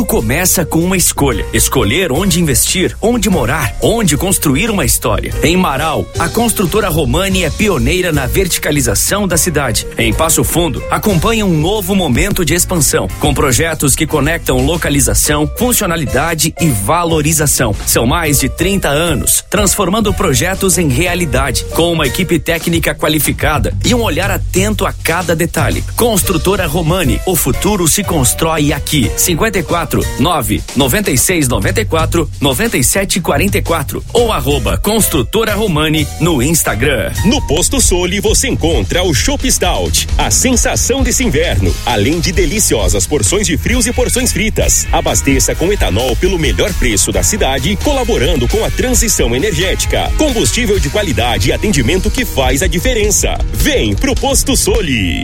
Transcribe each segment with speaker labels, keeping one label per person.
Speaker 1: começa com uma escolha. Escolher onde investir, onde morar, onde construir uma história. Em Marau, a construtora Romani é pioneira na verticalização da cidade. Em Passo Fundo, acompanha um novo momento de expansão, com projetos que conectam localização, funcionalidade e valorização. São mais de 30 anos, transformando projetos em realidade, com uma equipe técnica qualificada e um olhar atento a cada detalhe. Construtora Romani, o futuro se constrói aqui. 54 9 96 94 97 44 ou @construtora Romani no Instagram.
Speaker 2: No Posto Soli você encontra o Chopp Stout, a sensação desse inverno, além de deliciosas porções de frios e porções fritas. Abasteça com etanol pelo melhor preço da cidade, colaborando com a transição energética. Combustível de qualidade e atendimento que faz a diferença. Vem pro Posto Soli.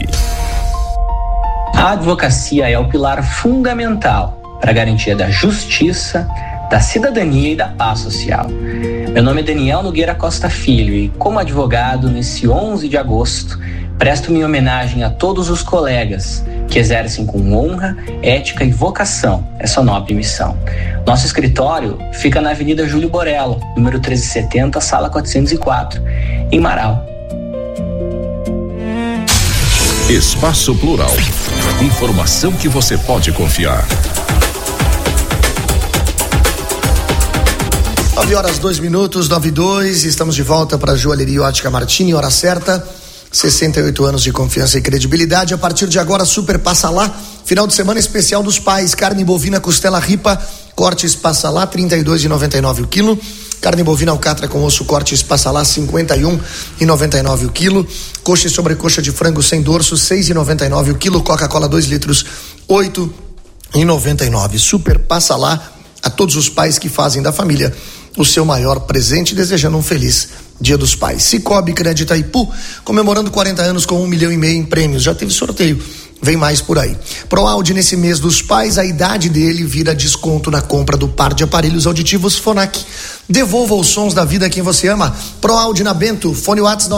Speaker 3: A advocacia é o pilar fundamental para a garantia da justiça, da cidadania e da paz social. Meu nome é Daniel Nogueira Costa Filho e, como advogado, nesse 11 de agosto, presto minha homenagem a todos os colegas que exercem com honra, ética e vocação essa nobre missão. Nosso escritório fica na Avenida Júlio Borella, número 1370, sala 404, em Marau.
Speaker 4: Espaço Plural. Informação que você pode confiar.
Speaker 5: 9h02, 9h02, estamos de volta para a Joalheria Ótica Martini, hora certa, 68 anos de confiança e credibilidade. A partir de agora, Super Passa Lá, final de semana especial dos pais, carne bovina, costela ripa, cortes Passa Lá, R$ 32,99 o quilo, carne bovina alcatra com osso cortes Passa Lá, R$ 51,99 o quilo, coxa e sobrecoxa de frango sem dorso, R$ 6,99 o quilo, Coca-Cola 2 litros, R$ 8,99. Super Passa Lá, a todos os pais que fazem da família o seu maior presente, desejando um feliz Dia dos Pais. Cicobi Crédito Itaipu, comemorando 40 anos com 1,5 milhão em prêmios. Já teve sorteio, vem mais por aí. ProAudio, nesse mês dos pais, a idade dele vira desconto na compra do par de aparelhos auditivos Fonac. Devolva os sons da vida a quem você ama. ProAudio na Bento, fone WhatsApp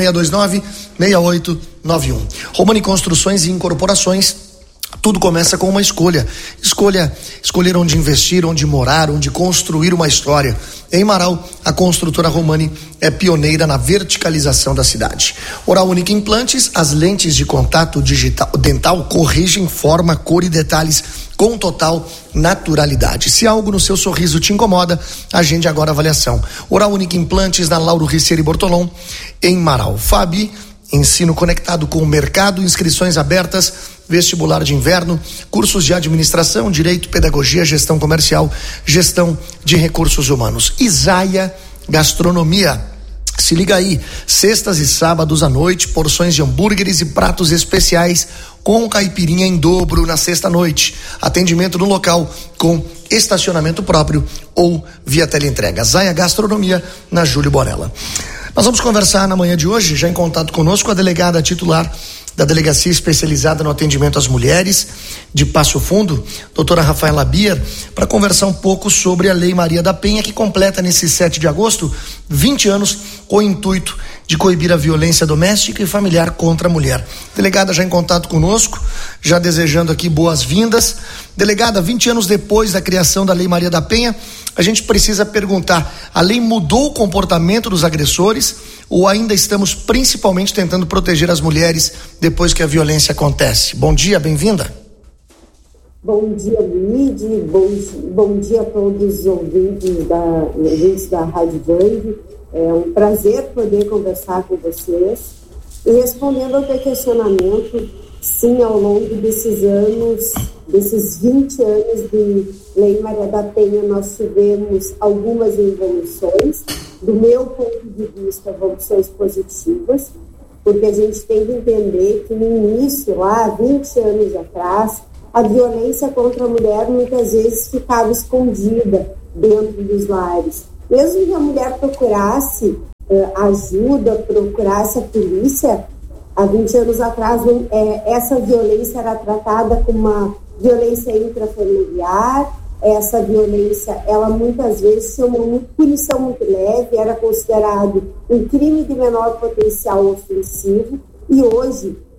Speaker 5: 99629-6891. Romani Construções e Incorporações. Tudo começa com uma escolha. Escolher onde investir, onde morar, onde construir uma história. Em Marau, a construtora Romani é pioneira na verticalização da cidade. Oral Única Implantes, as lentes de contato digital dental corrigem forma, cor e detalhes com total naturalidade. Se algo no seu sorriso te incomoda, agende agora a avaliação. Oral Única Implantes, na Lauro Riccieri Bortolom, em Marau. Fabi, ensino conectado com o mercado, inscrições abertas, vestibular de inverno, cursos de administração, direito, pedagogia, gestão comercial, gestão de recursos humanos. Isaia Gastronomia. Se liga aí, sextas e sábados à noite, porções de hambúrgueres e pratos especiais com caipirinha em dobro na sexta-noite. Atendimento no local com estacionamento próprio ou via teleentrega. Isaia Gastronomia, na Júlio Borella. Nós vamos conversar na manhã de hoje, já em contato conosco, a delegada titular da Delegacia Especializada no Atendimento às Mulheres de Passo Fundo, doutora Rafaela Bier, para conversar um pouco sobre a Lei Maria da Penha, que completa nesse 7 de agosto 20 anos com o intuito de coibir a violência doméstica e familiar contra a mulher. Delegada já em contato conosco, já desejando aqui boas-vindas. Delegada, 20 anos depois da criação da Lei Maria da Penha, a gente precisa perguntar, a lei mudou o comportamento dos agressores ou ainda estamos principalmente tentando proteger as mulheres depois que a violência acontece? Bom dia, bem-vinda.
Speaker 6: Bom dia, Luíde, bom dia a todos os ouvintes da Rádio Band. É um prazer poder conversar com vocês. E respondendo ao teu questionamento, sim, ao longo desses anos, desses 20 anos de Lei Maria da Penha, nós tivemos algumas evoluções. Do meu ponto de vista, evoluções positivas, porque a gente tem que entender que no início, lá, 20 anos atrás, a violência contra a mulher muitas vezes ficava escondida dentro dos lares. Mesmo que a mulher procurasse ajuda, procurasse a polícia, há 20 anos atrás, essa violência era tratada como uma violência intrafamiliar. Essa violência, ela muitas vezes tinha uma punição muito leve, era considerado um crime de menor potencial ofensivo, e hoje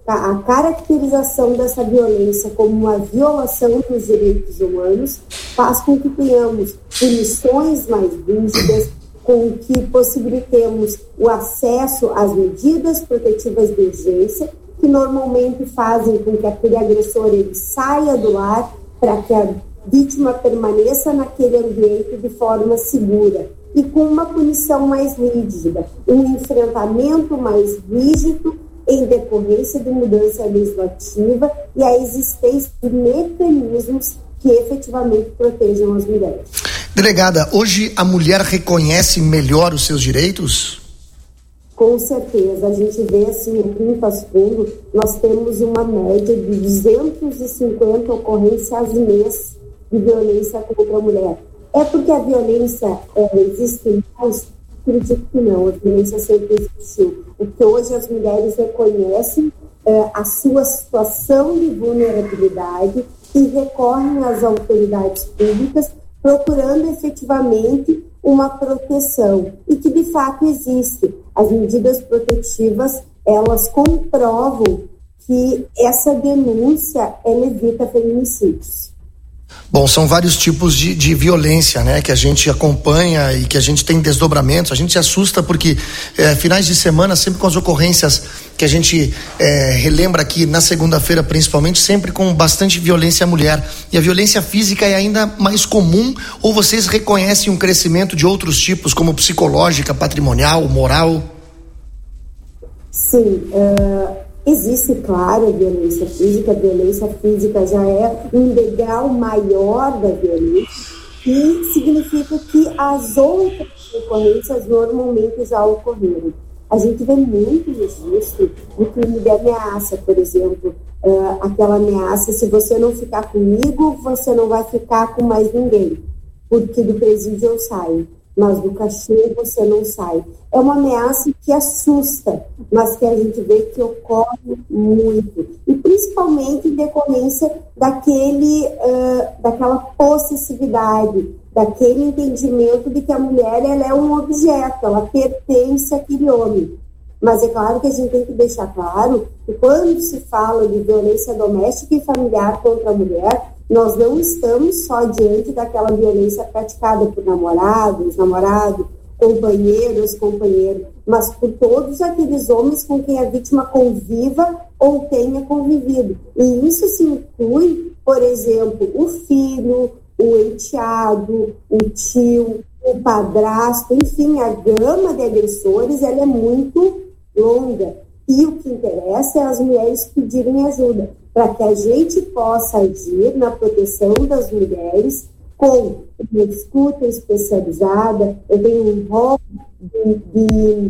Speaker 6: a caracterização dessa violência como uma violação dos direitos humanos faz com que tenhamos punições mais rígidas, com que possibilitemos o acesso às medidas protetivas de urgência, que normalmente fazem com que aquele agressor ele saia do lar para que a vítima permaneça naquele ambiente de forma segura e com uma punição mais rígida, um enfrentamento mais rígido em decorrência de mudança legislativa e a existência de mecanismos que efetivamente protejam as mulheres.
Speaker 5: Delegada, hoje a mulher reconhece melhor os seus direitos?
Speaker 6: Com certeza, a gente vê assim, aqui em Passo Fundo, nós temos uma média de 250 ocorrências mês de violência contra a mulher. É porque a violência existe mais? Acredito que não, a violência sempre existiu. Porque hoje as mulheres reconhecem a sua situação de vulnerabilidade e recorrem às autoridades públicas procurando efetivamente uma proteção e que de fato existe. As medidas protetivas, elas comprovam que essa denúncia ela evita feminicídios.
Speaker 5: Bom, são vários tipos de violência, né, que a gente acompanha e que a gente tem desdobramentos. A gente se assusta porque finais de semana, sempre com as ocorrências que a gente relembra aqui na segunda-feira, principalmente, sempre com bastante violência à mulher. E a violência física é ainda mais comum, ou vocês reconhecem um crescimento de outros tipos, como psicológica, patrimonial, moral?
Speaker 6: Sim, existe, claro, a violência física já é um degrau maior da violência e significa que as outras ocorrências normalmente já ocorreram. A gente vê muito registro do crime de ameaça, por exemplo, aquela ameaça, se você não ficar comigo, você não vai ficar com mais ninguém, porque do presídio eu saio, mas do caixão você não sai. É uma ameaça que assusta, mas que a gente vê que ocorre muito. E principalmente em decorrência daquela possessividade, daquele entendimento de que a mulher ela é um objeto, ela pertence àquele homem. Mas é claro que a gente tem que deixar claro que quando se fala de violência doméstica e familiar contra a mulher, nós não estamos só diante daquela violência praticada por namorado, companheiros, mas por todos aqueles homens com quem a vítima conviva ou tenha convivido. E isso se inclui, por exemplo, o filho, o enteado, o tio, o padrasto, enfim, a gama de agressores ela é muito longa. E o que interessa é as mulheres pedirem ajuda, para que a gente possa agir na proteção das mulheres com uma escuta especializada. Eu tenho um rol de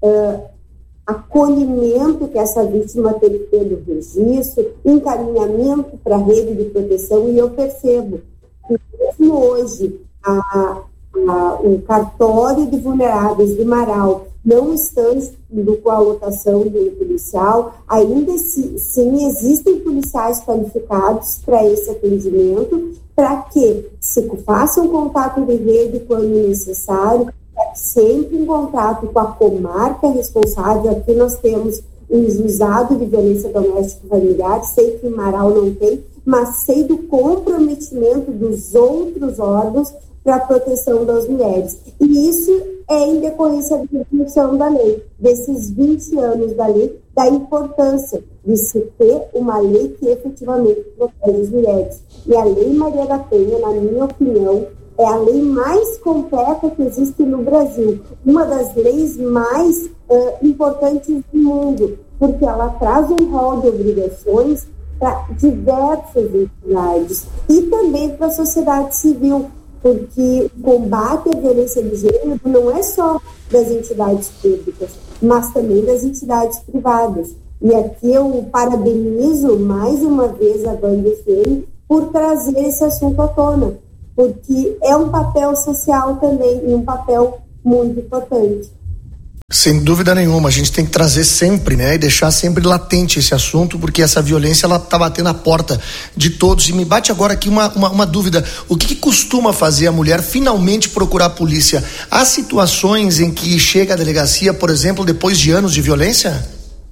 Speaker 6: acolhimento que essa vítima tem que ter no registro, encaminhamento para a rede de proteção, e eu percebo que mesmo hoje o cartório de vulneráveis de Marau não estando com a lotação do policial, ainda sim existem policiais qualificados para esse atendimento, para que se faça um contato de rede quando necessário, sempre em contato com a comarca responsável. Aqui nós temos um juizado de violência doméstica e familiar, sei que em Marau não tem, mas sei do comprometimento dos outros órgãos para a proteção das mulheres. E isso é em decorrência da definição da lei, desses 20 anos da lei, da importância de se ter uma lei que efetivamente protege as mulheres. E a Lei Maria da Penha, na minha opinião, é a lei mais completa que existe no Brasil, uma das leis mais importantes do mundo, porque ela traz um rol de obrigações para diversas entidades e também para a sociedade civil, porque o combate à violência de gênero não é só das entidades públicas, mas também das entidades privadas. E aqui eu parabenizo mais uma vez a Band FM por trazer esse assunto à tona, porque é um papel social também e um papel muito importante.
Speaker 5: Sem dúvida nenhuma, a gente tem que trazer sempre, né, e deixar sempre latente esse assunto, porque essa violência ela tá batendo a porta de todos. E me bate agora aqui uma dúvida: o que costuma fazer a mulher finalmente procurar a polícia? Há situações em que chega à delegacia, por exemplo, depois de anos de violência?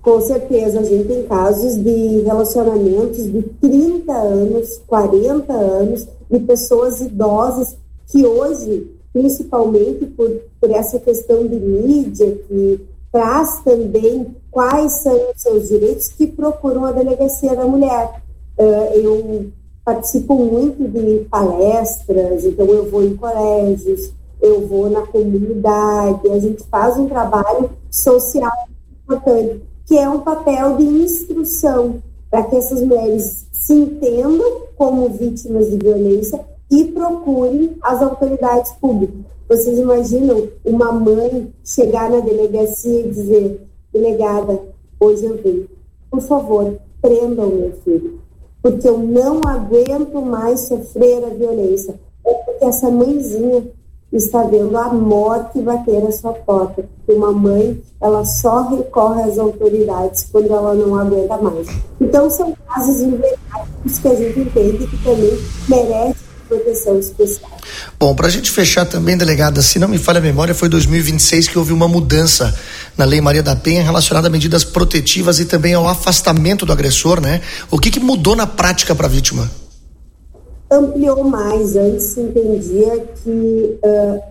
Speaker 6: Com certeza, a gente tem casos de relacionamentos de 30 anos, 40 anos, de pessoas idosas que hoje, principalmente por essa questão de mídia, que traz também quais são os seus direitos, que procuram a Delegacia da Mulher. Eu participo muito de palestras, então eu vou em colégios, eu vou na comunidade, a gente faz um trabalho social importante, que é um papel de instrução para que essas mulheres se entendam como vítimas de violência e procurem as autoridades públicas. Vocês imaginam uma mãe chegar na delegacia e dizer: delegada, hoje eu vim, por favor, prendam meu filho, porque eu não aguento mais sofrer a violência. É porque essa mãezinha está vendo a morte bater à sua porta. Porque uma mãe, ela só recorre às autoridades quando ela não aguenta mais. Então, são casos emblemáticos que a gente entende que também merecem proteção especial.
Speaker 5: Bom, para a gente fechar também, delegada, se não me falha a memória, foi 2026 que houve uma mudança na Lei Maria da Penha relacionada a medidas protetivas e também ao afastamento do agressor, né? O que mudou na prática para a vítima?
Speaker 6: Ampliou mais. Antes se entendia que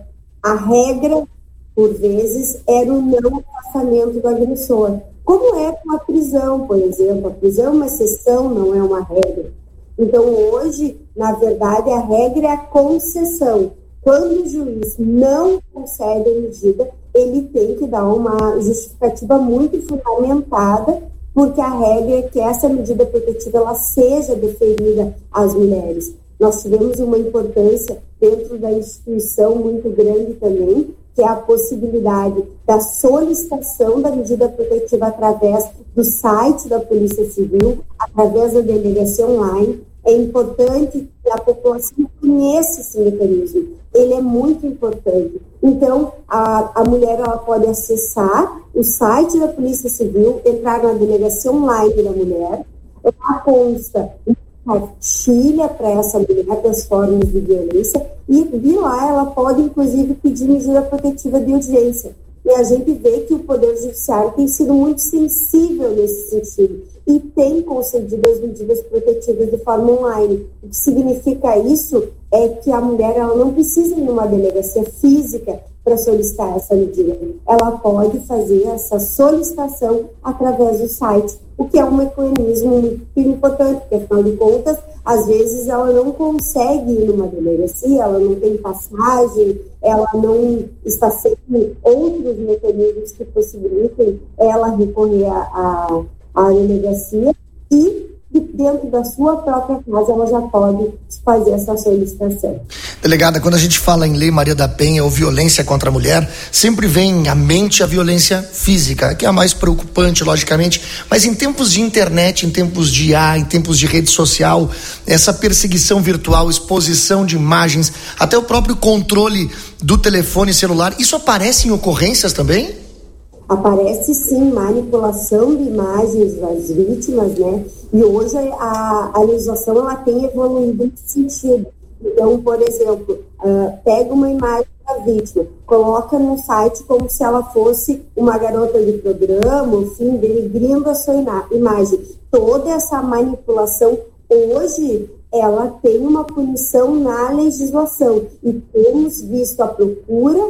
Speaker 6: a regra, por vezes, era o não afastamento do agressor. Como é com a prisão, por exemplo. A prisão é uma exceção, não é uma regra. Então, hoje, na verdade, a regra é a concessão. Quando o juiz não concede a medida, ele tem que dar uma justificativa muito fundamentada, porque a regra é que essa medida protetiva ela seja deferida às mulheres. Nós tivemos uma importância dentro da instituição muito grande também, que é a possibilidade da solicitação da medida protetiva através do site da Polícia Civil, através da delegacia online. É importante que a população conheça esse mecanismo. Ele é muito importante. Então, a mulher ela pode acessar o site da Polícia Civil, entrar na delegacia online da mulher, ela consta uma cartilha para essa mulher das formas de violência e de lá ela pode, inclusive, pedir medida protetiva de urgência. E a gente vê que o Poder Judiciário tem sido muito sensível nesse sentido e tem concedido as medidas protetivas de forma online. O que significa isso é que a mulher ela não precisa ir numa delegacia física para solicitar essa medida. Ela pode fazer essa solicitação através do site, o que é um mecanismo muito importante, porque, afinal de contas, às vezes ela não consegue ir numa delegacia, ela não tem passagem, ela não está sem outros mecanismos que possibilitem ela recorrer à delegacia e dentro da sua própria casa ela já pode fazer essa solicitação.
Speaker 5: Delegada, quando a gente fala em Lei Maria da Penha ou violência contra a mulher, sempre vem à mente a violência física, que é a mais preocupante, logicamente, mas em tempos de internet, em tempos de IA, em tempos de rede social, essa perseguição virtual, exposição de imagens, até o próprio controle do telefone celular, isso aparece em ocorrências também?
Speaker 6: Aparece sim manipulação de imagens das vítimas, né? E hoje a legislação ela tem evoluído nesse sentido. Então, por exemplo, pega uma imagem da vítima, coloca no site como se ela fosse uma garota de programa, enfim, denegrindo a sua imagem. Toda essa manipulação hoje ela tem uma punição na legislação e temos visto a procura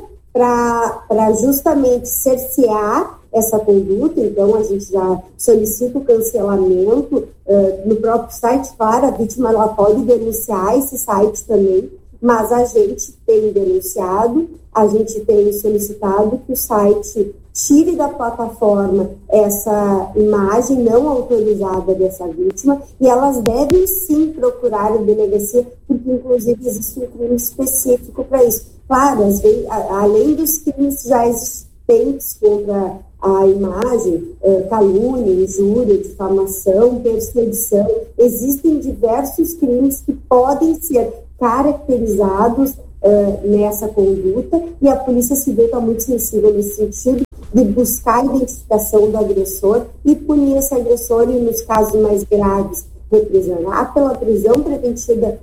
Speaker 6: para justamente cercear essa conduta. Então a gente já solicita o cancelamento no próprio site. Claro, a vítima ela pode denunciar esse site também, mas a gente tem denunciado, a gente tem solicitado que o site tire da plataforma essa imagem não autorizada dessa vítima e elas devem sim procurar a delegacia, porque inclusive existe um crime específico para isso. Claro, às vezes, além dos crimes já existentes contra a imagem, calúnia, injúria, difamação, perseguição, existem diversos crimes que podem ser caracterizados nessa conduta e a Polícia Civil está muito sensível nesse sentido de buscar a identificação do agressor e punir esse agressor e, nos casos mais graves, reprisionar pela prisão preventiva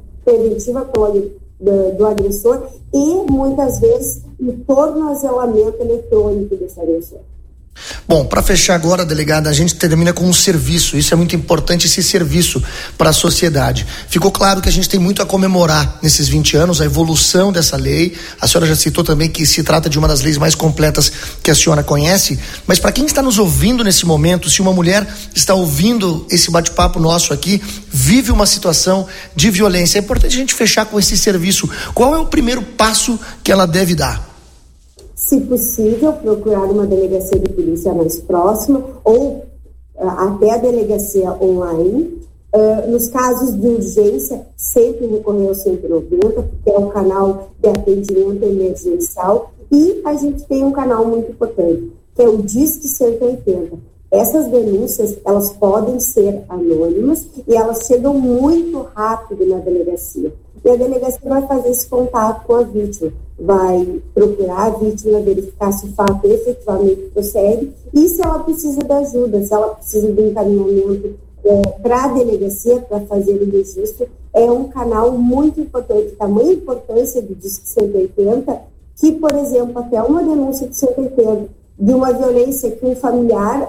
Speaker 6: do agressor e, muitas vezes, em torno ao tornozelamento eletrônico desse agressor.
Speaker 5: Bom, para fechar agora, delegada, a gente termina com um serviço. Isso é muito importante, esse serviço para a sociedade. Ficou claro que a gente tem muito a comemorar nesses 20 anos, a evolução dessa lei. A senhora já citou também que se trata de uma das leis mais completas que a senhora conhece. Mas para quem está nos ouvindo nesse momento, se uma mulher está ouvindo esse bate-papo nosso aqui, vive uma situação de violência, é importante a gente fechar com esse serviço. Qual é o primeiro passo que ela deve dar?
Speaker 6: Se possível, procurar uma delegacia de polícia mais próxima ou até a delegacia online. Nos casos de urgência, sempre recorrer ao 190, porque é o canal de atendimento emergencial. E a gente tem um canal muito importante, que é o Disque 180. Essas denúncias, elas podem ser anônimas e elas chegam muito rápido na delegacia. E a delegacia vai fazer esse contato com a vítima, vai procurar a vítima, verificar se o fato efetivamente procede e se ela precisa de ajuda, se ela precisa de encaminhamento para a delegacia para fazer o registro. É um canal muito importante, tamanha importância do Disque 180, que, por exemplo, até uma denúncia de 180 de uma violência que um familiar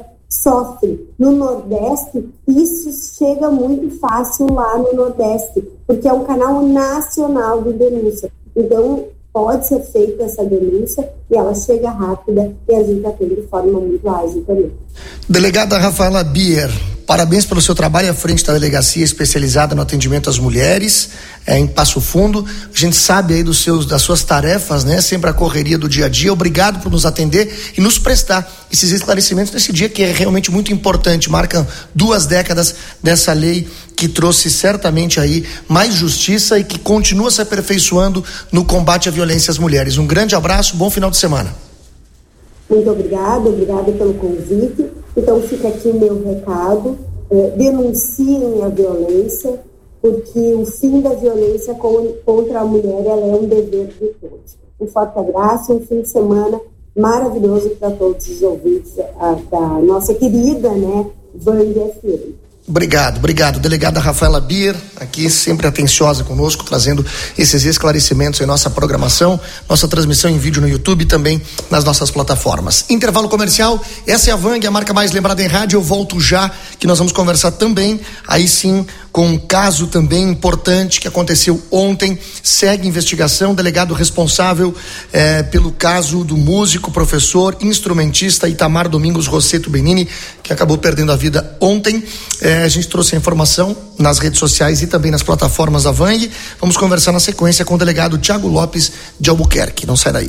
Speaker 6: sofre no Nordeste, isso chega muito fácil lá no Nordeste, porque é um canal nacional de denúncia. Então, pode ser feita essa denúncia e ela chega rápida e a gente atende de forma muito ágil também.
Speaker 5: Delegada Rafaela Bier, parabéns pelo seu trabalho à frente da delegacia especializada no atendimento às mulheres, em Passo Fundo. A gente sabe aí das suas tarefas, né? Sempre a correria do dia a dia. Obrigado por nos atender e nos prestar esses esclarecimentos nesse dia que é realmente muito importante. Marca 2 décadas dessa lei que trouxe certamente aí mais justiça e que continua se aperfeiçoando no combate à violência às mulheres. Um grande abraço, bom final de semana.
Speaker 6: Muito obrigada pelo convite. Então fica aqui o meu recado, denunciem a violência, porque o fim da violência contra a mulher ela é um dever de todos. Um forte abraço, um fim de semana maravilhoso para todos os ouvintes da nossa querida, né, Vang FM.
Speaker 5: Obrigado. Delegada Rafaela Bier, aqui sempre atenciosa conosco, trazendo esses esclarecimentos em nossa programação, nossa transmissão em vídeo no YouTube e também nas nossas plataformas. Intervalo comercial, essa é a Vang, a marca mais lembrada em rádio. Eu volto já, que nós vamos conversar também, aí sim, com um caso também importante que aconteceu ontem. Segue investigação, o delegado responsável pelo caso do músico, professor, instrumentista Itamar Domingos Rosseto Benini, que acabou perdendo a vida ontem. A gente trouxe a informação nas redes sociais e também nas plataformas da Vang. Vamos conversar na sequência com o delegado Thiago Lopes de Albuquerque. Não sai daí.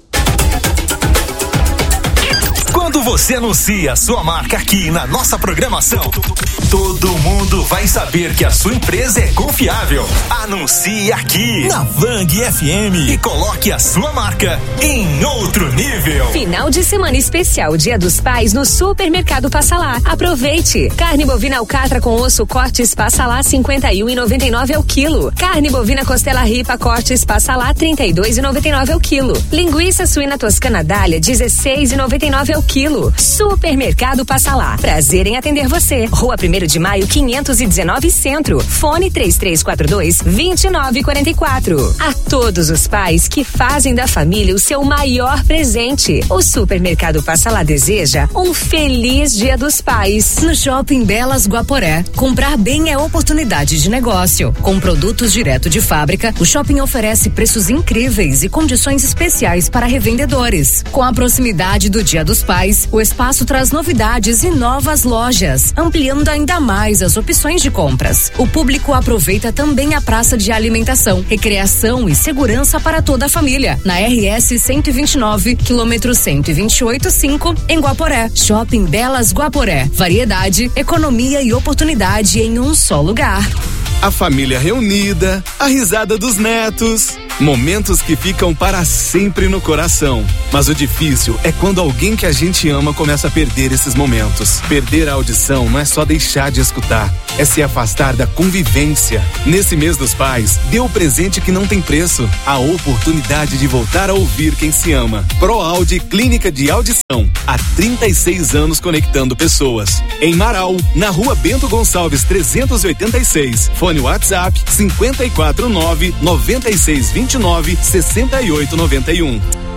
Speaker 7: Quando você anuncia a sua marca aqui na nossa programação, todo mundo vai saber que a sua empresa é confiável. Anuncie aqui na Vang FM e coloque a sua marca em outro nível.
Speaker 8: Final de semana especial Dia dos Pais no Supermercado Passa Lá. Aproveite. Carne bovina alcatra com osso cortes Passa Lá 51,99 ao quilo. Carne bovina costela ripa cortes Passa Lá 32,99 ao quilo. Linguiça suína toscana dália 16,99 ao quilo. Supermercado Passa Lá. Prazer em atender você. Rua 1º de Maio 519 Centro. Fone 3342-2944. A todos os pais que fazem da família o seu maior presente, o Supermercado Passa Lá deseja um feliz Dia dos Pais.
Speaker 9: No Shopping Belas Guaporé, comprar bem é oportunidade de negócio. Com produtos direto de fábrica, o shopping oferece preços incríveis e condições especiais para revendedores. Com a proximidade do Dia dos Pais, o espaço traz novidades e novas lojas, ampliando ainda mais as opções de compras. O público aproveita também a praça de alimentação, recreação e segurança para toda a família. Na RS 129, quilômetro 128,5, em Guaporé. Shopping Belas Guaporé. Variedade, economia e oportunidade em um só lugar.
Speaker 10: A família reunida, a risada dos netos, momentos que ficam para sempre no coração. Mas o difícil é quando alguém que a gente ama começa a perder esses momentos. Perder a audição não é só deixar de escutar, é se afastar da convivência. Nesse mês dos pais, dê o presente que não tem preço, a oportunidade de voltar a ouvir quem se ama. ProAudi Clínica de Audição, há 36 anos conectando pessoas. Em Marau, na Rua Bento Gonçalves 386, fone WhatsApp 549-9629-6891.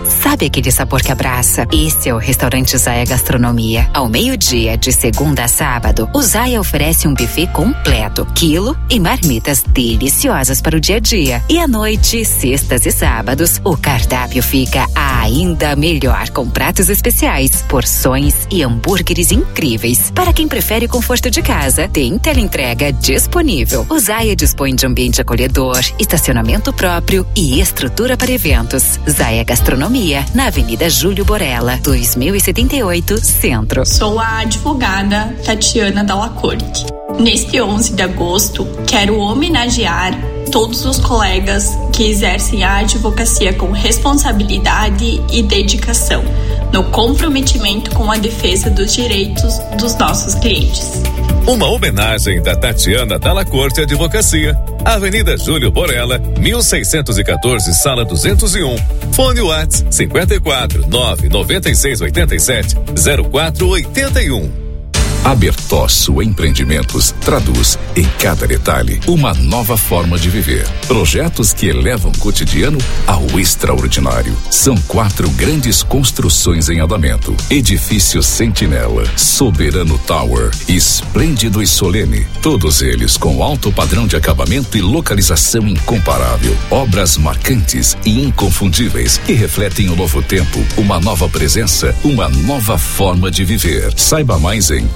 Speaker 11: Sabe aquele sabor que abraça? Esse é o restaurante Zaya Gastronomia. Ao meio-dia, de segunda a sábado, o Zaya oferece um buffet completo, quilo e marmitas deliciosas para o dia a dia. E à noite, sextas e sábados, o cardápio fica ainda melhor com pratos especiais, porções e hambúrgueres incríveis. Para quem prefere o conforto de casa, tem teleentrega disponível. O Zaya dispõe de ambiente acolhedor, estacionamento próprio e estrutura para eventos. Zaya Gastronomia, na Avenida Júlio Borella, 2078, Centro.
Speaker 12: Sou a advogada Tatiana Dalla Corte. Neste 11 de agosto, quero homenagear todos os colegas que exercem a advocacia com responsabilidade e dedicação, no comprometimento com a defesa dos direitos dos nossos clientes.
Speaker 13: Uma homenagem da Tatiana Dalla Corte Advocacia, Avenida Júlio Borella, 1614, Sala 201. Fone WhatsApp 54 996 87 0481.
Speaker 4: A Bertosso Empreendimentos traduz em cada detalhe uma nova forma de viver. Projetos que elevam o cotidiano ao extraordinário. São 4 grandes construções em andamento. Edifício Sentinela, Soberano Tower, Esplêndido e Solene. Todos eles com alto padrão de acabamento e localização incomparável. Obras marcantes e inconfundíveis que refletem o novo tempo, uma nova presença, uma nova forma de viver. Saiba mais em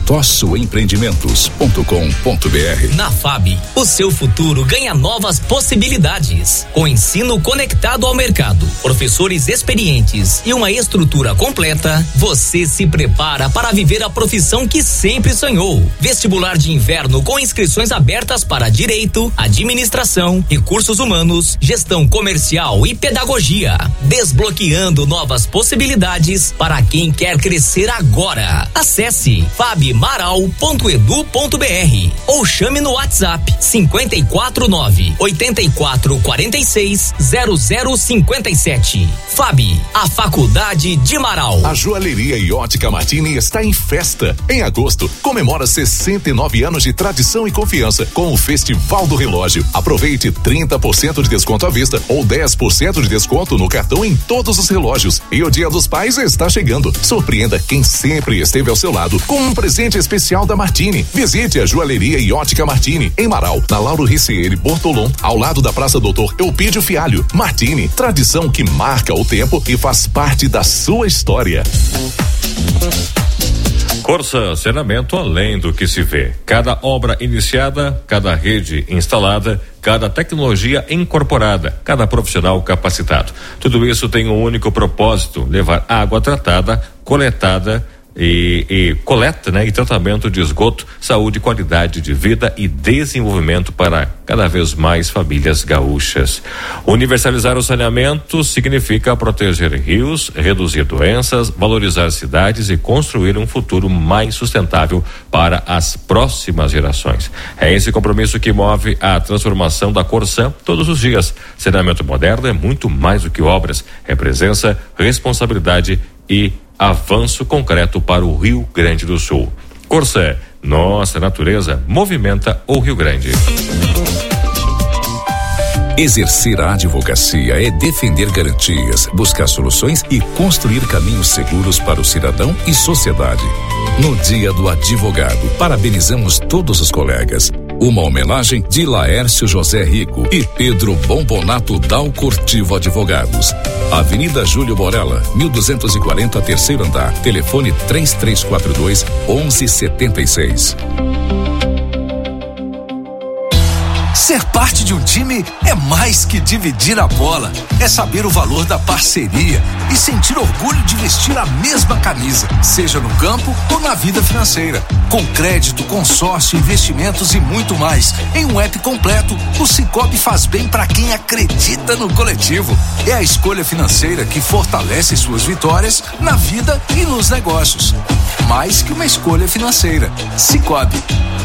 Speaker 4: bertossoempreendimentos.com.br.
Speaker 14: Na FAB, o seu futuro ganha novas possibilidades. Com ensino conectado ao mercado, professores experientes e uma estrutura completa, você se prepara para viver a profissão que sempre sonhou. Vestibular de inverno com inscrições abertas para Direito, Administração, Recursos Humanos, Gestão Comercial e Pedagogia. Desbloqueando novas possibilidades para quem quer crescer agora. Acesse fabmaral.edu.br ou chame no WhatsApp 549-8446-0057. FAB, a Faculdade de Marau.
Speaker 2: A Joalheria e Ótica Martini está em festa. Em agosto, comemora 69 anos de tradição e confiança com o Festival do Relógio. Aproveite 30% de desconto à vista ou 10% de desconto no cartão em todos os relógios. E o Dia dos Pais está chegando. Surpreenda quem sempre esteve ao seu lado com um presente especial da Martini. Visite a Joalheria e Ótica Martini, em Marau, na Lauro Ricieri Bortolom, ao lado da Praça Doutor Eupídio Fialho. Martini, tradição que marca o tempo e faz parte da sua história.
Speaker 15: Corsa Saneamento além do que se vê. Cada obra iniciada, cada rede instalada, cada tecnologia incorporada, cada profissional capacitado. Tudo isso tem um único propósito: levar água tratada, coletada e coleta, né, e tratamento de esgoto, saúde, qualidade de vida e desenvolvimento para cada vez mais famílias gaúchas. Universalizar o saneamento significa proteger rios, reduzir doenças, valorizar cidades e construir um futuro mais sustentável para as próximas gerações. É esse compromisso que move a transformação da Corsan todos os dias. Saneamento moderno é muito mais do que obras, é presença, responsabilidade e avanço concreto para o Rio Grande do Sul. Corsan, nossa natureza movimenta o Rio Grande.
Speaker 4: Exercer a advocacia é defender garantias, buscar soluções e construir caminhos seguros para o cidadão e sociedade. No Dia do Advogado, parabenizamos todos os colegas. Uma homenagem de Laércio José Rico e Pedro Bombonato Dal Cortivo Advogados. Avenida Júlio Borella, 1240, terceiro andar. Telefone 3342-1176.
Speaker 16: Ser parte de um time é mais que dividir a bola. É saber o valor da parceria e sentir orgulho de vestir a mesma camisa, seja no campo ou na vida financeira. Com crédito, consórcio, investimentos e muito mais. Em um app completo, o Sicoob faz bem para quem acredita no coletivo. É a escolha financeira que fortalece suas vitórias na vida e nos negócios. Mais que uma escolha financeira. Sicoob.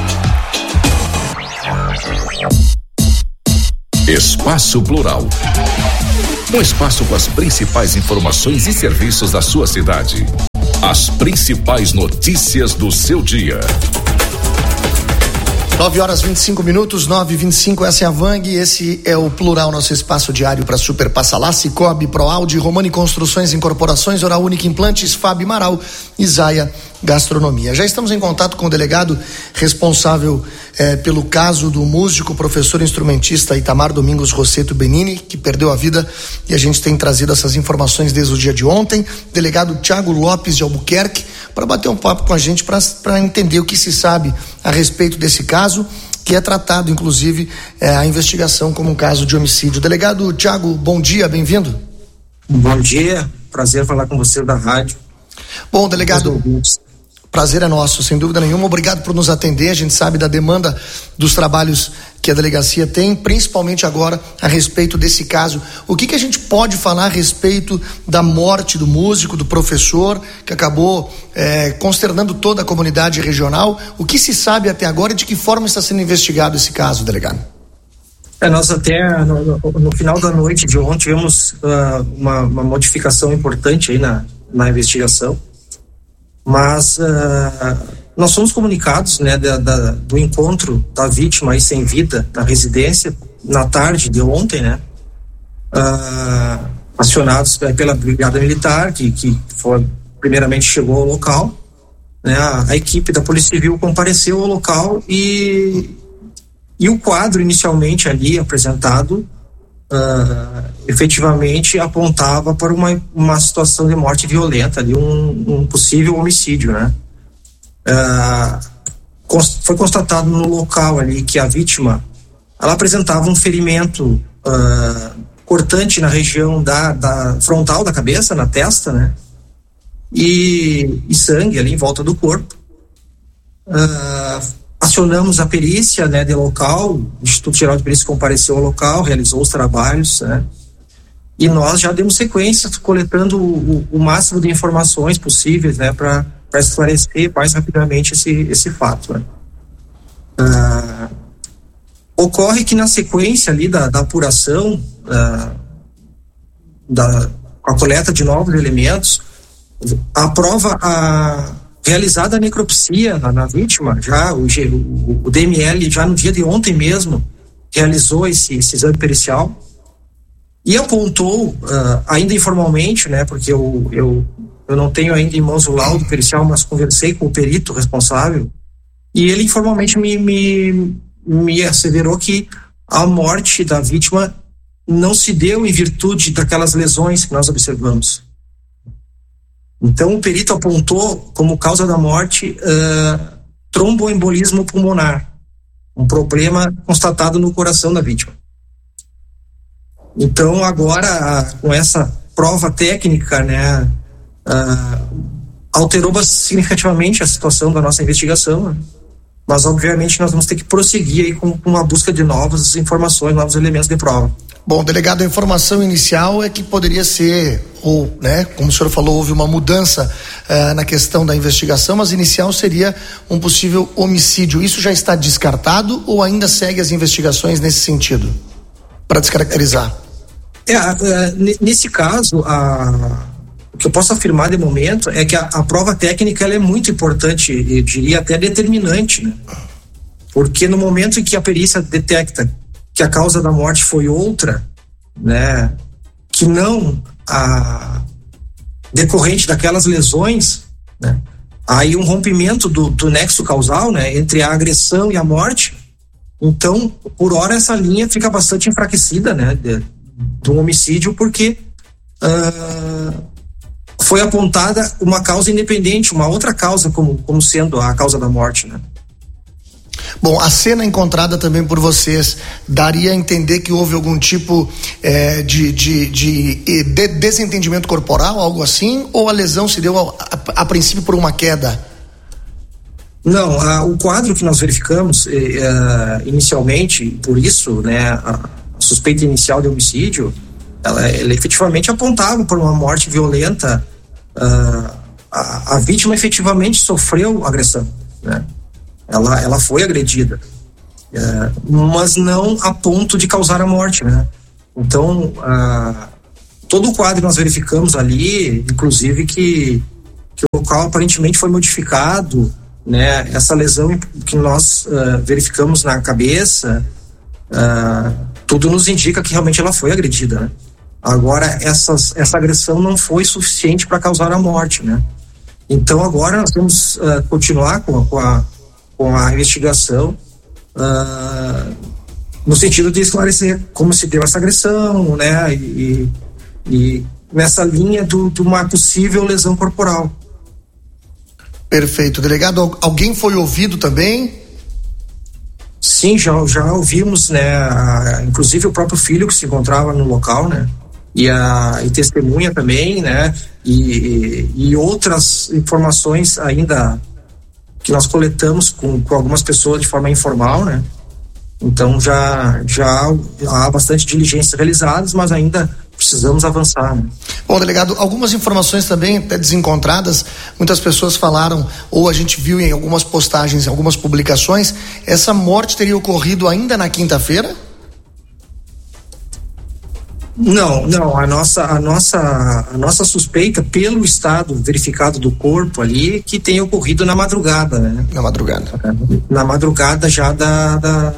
Speaker 4: Espaço Plural. Um espaço com as principais informações e serviços da sua cidade. As principais notícias do seu dia.
Speaker 5: 9h25, 9h25, essa é a Vang, esse é o Plural, nosso espaço diário para Super Passa Lá, Cicobi, Proaudi, Romani Construções e Incorporações, Oral Única Implantes, Fábio Amaral e Zaia Gastronomia. Já estamos em contato com o delegado responsável pelo caso do músico, professor instrumentista Itamar Domingos Rosseto Benini, que perdeu a vida, e a gente tem trazido essas informações desde o dia de ontem. Delegado Thiago Lopes de Albuquerque, para bater um papo com a gente, para entender o que se sabe a respeito desse caso, que é tratado, inclusive, a investigação como um caso de homicídio. Delegado Thiago, bom dia, bem-vindo.
Speaker 17: Bom dia, prazer falar com você da rádio.
Speaker 5: Bom, delegado, prazer é nosso, sem dúvida nenhuma. Obrigado por nos atender. A gente sabe da demanda dos trabalhos que a delegacia tem, principalmente agora a respeito desse caso. O que a gente pode falar a respeito da morte do músico, do professor, que acabou consternando toda a comunidade regional? O que se sabe até agora e de que forma está sendo investigado esse caso, delegado?
Speaker 17: Nós até no final da noite de ontem tivemos uma modificação importante aí na investigação, mas nós fomos comunicados, né, do encontro da vítima aí sem vida na residência na tarde de ontem, né, acionados pela Brigada Militar, que foi, primeiramente chegou ao local, né, a equipe da Polícia Civil compareceu ao local e o quadro inicialmente ali apresentado efetivamente apontava para uma situação de morte violenta ali, um possível homicídio, né? Foi constatado no local ali que a vítima, ela apresentava um ferimento cortante na região da frontal da cabeça, na testa, né? E sangue ali em volta do corpo. Acionamos a perícia, né, de local, o Instituto Geral de Perícia compareceu ao local, realizou os trabalhos, né, e nós já demos sequência, coletando o máximo de informações possíveis, né, para esclarecer mais rapidamente esse fato, né. Ocorre que na sequência ali da apuração, com a coleta de novos elementos, realizada a necropsia na vítima, já o DML já no dia de ontem mesmo realizou esse exame pericial e apontou, ainda informalmente, né, porque eu não tenho ainda em mãos o laudo pericial, mas conversei com o perito responsável e ele informalmente me asseverou que a morte da vítima não se deu em virtude daquelas lesões que nós observamos. Então, o perito apontou como causa da morte tromboembolismo pulmonar, um problema constatado no coração da vítima. Então, agora, com essa prova técnica, né, alterou significativamente a situação da nossa investigação, né? Mas, obviamente, nós vamos ter que prosseguir aí com a busca de novas informações, novos elementos de prova.
Speaker 5: Bom, delegado, a informação inicial é que poderia ser, ou, né, como o senhor falou, houve uma mudança na questão da investigação, mas inicial seria um possível homicídio. Isso já está descartado ou ainda segue as investigações nesse sentido, para descaracterizar?
Speaker 17: Nesse caso, o que eu posso afirmar de momento é que a prova técnica ela é muito importante, eu diria até determinante, né? Porque no momento em que a perícia detecta que a causa da morte foi outra, né, que não a decorrente daquelas lesões, né, aí um rompimento do nexo causal, né, entre a agressão e a morte. Então, por hora essa linha fica bastante enfraquecida, né, do homicídio, porque foi apontada uma causa independente, uma outra causa como sendo a causa da morte, né.
Speaker 5: Bom, a cena encontrada também por vocês daria a entender que houve algum tipo de desentendimento corporal, algo assim, ou a lesão se deu a princípio por uma queda?
Speaker 17: Não, o quadro que nós verificamos inicialmente, por isso, né, a suspeita inicial de homicídio, ela efetivamente apontava por uma morte violenta. A vítima efetivamente sofreu agressão, né? Ela foi agredida, mas não a ponto de causar a morte, né? Então, todo o quadro que nós verificamos ali, inclusive que o local aparentemente foi modificado, né, essa lesão que nós verificamos na cabeça, tudo nos indica que realmente ela foi agredida, né? Agora, essa agressão não foi suficiente para causar a morte, né? Então, agora nós vamos continuar com a investigação no sentido de esclarecer como se deu essa agressão, né? E nessa linha de uma possível lesão corporal.
Speaker 5: Perfeito. Delegado, alguém foi ouvido também?
Speaker 17: Sim, já ouvimos, né? Inclusive o próprio filho que se encontrava no local, né? E testemunha também, né? E outras informações ainda que nós coletamos com algumas pessoas de forma informal, né? Então já há bastante diligências realizadas, mas ainda precisamos avançar, né?
Speaker 5: Bom, delegado, algumas informações também até desencontradas, muitas pessoas falaram, ou a gente viu em algumas postagens, em algumas publicações, essa morte teria ocorrido ainda na quinta-feira?
Speaker 17: Não, a nossa suspeita, pelo estado verificado do corpo ali, que tem ocorrido na madrugada, né?
Speaker 5: Na madrugada.
Speaker 17: Na madrugada já da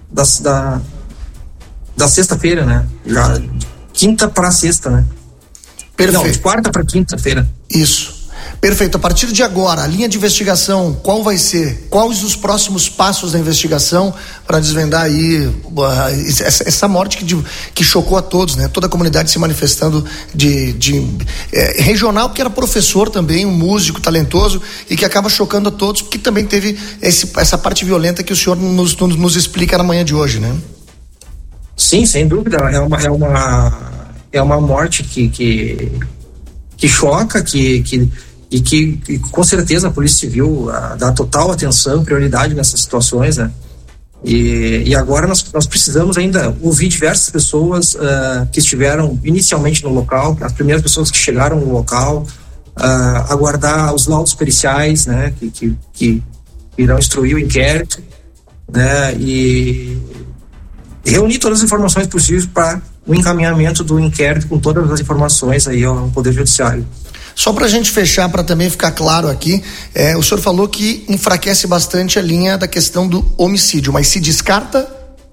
Speaker 17: sexta-feira, né? Já quinta para sexta, né?
Speaker 5: Perfeito.
Speaker 17: Não, de quarta para quinta-feira.
Speaker 5: Isso. Perfeito. A partir de agora, a linha de investigação, qual vai ser? Quais os próximos passos da investigação para desvendar aí essa morte que chocou a todos, né? Toda a comunidade se manifestando regional, porque era professor também, um músico talentoso e que acaba chocando a todos, porque também teve essa parte violenta que o senhor nos explica na manhã de hoje, né?
Speaker 17: Sim, sem dúvida. É uma morte que choca, e que com certeza a Polícia Civil dá total atenção, prioridade nessas situações, né? E agora nós precisamos ainda ouvir diversas pessoas que estiveram inicialmente no local, as primeiras pessoas que chegaram no local, aguardar os laudos periciais, né? Que irão instruir o inquérito, né? E reunir todas as informações possíveis para o encaminhamento do inquérito com todas as informações aí ao Poder Judiciário.
Speaker 5: Só para a gente fechar, para também ficar claro aqui, o senhor falou que enfraquece bastante a linha da questão do homicídio, mas se descarta?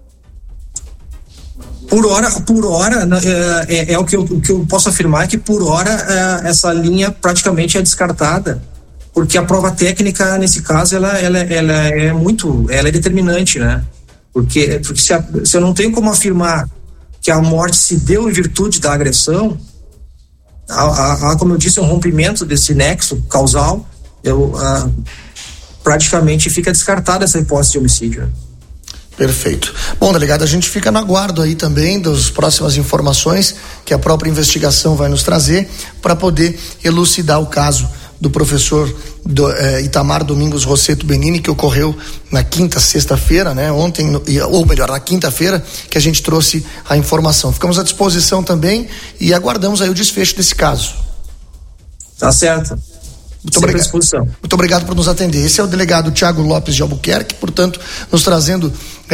Speaker 17: Por hora, o que eu posso afirmar é que por hora essa linha praticamente é descartada, porque a prova técnica nesse caso ela é determinante, né? Porque se eu não tenho como afirmar que a morte se deu em virtude da agressão, há, como eu disse, um rompimento desse nexo causal, praticamente fica descartada essa hipótese de homicídio.
Speaker 5: Perfeito. Bom, delegado, a gente fica no aguardo aí também das próximas informações que a própria investigação vai nos trazer para poder elucidar o caso do professor Itamar Domingos Rosseto Benini, que ocorreu na sexta-feira, né? Ontem, ou melhor, na quinta-feira, que a gente trouxe a informação. Ficamos à disposição também e aguardamos aí o desfecho desse caso.
Speaker 17: Tá certo.
Speaker 5: Muito obrigado. Muito obrigado por nos atender. Esse é o delegado Thiago Lopes de Albuquerque, portanto, nos trazendo.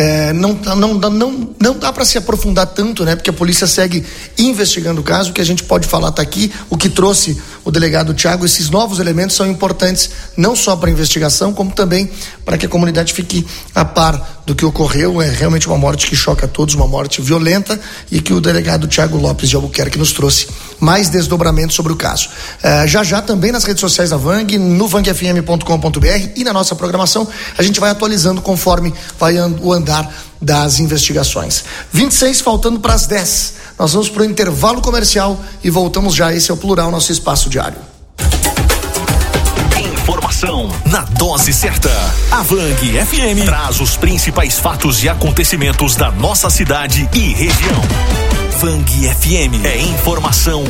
Speaker 5: Não dá para se aprofundar tanto, né? Porque a polícia segue investigando o caso. O que a gente pode falar tá aqui, o que trouxe o delegado Thiago, esses novos elementos são importantes não só para a investigação, como também para que a comunidade fique a par do que ocorreu. É realmente uma morte que choca a todos, uma morte violenta, e que o delegado Thiago Lopes de Albuquerque nos trouxe mais desdobramentos sobre o caso. Já também nas redes sociais da Vang, no vangfm.com.br e na nossa programação, a gente vai atualizando conforme vai o andar das investigações. 26 faltando para as 10. Nós vamos para o intervalo comercial e voltamos já. Esse é o Plural, nosso espaço diário.
Speaker 7: Informação na dose certa. A Vang FM traz os principais fatos e acontecimentos da nossa cidade e região. Vang FM é informação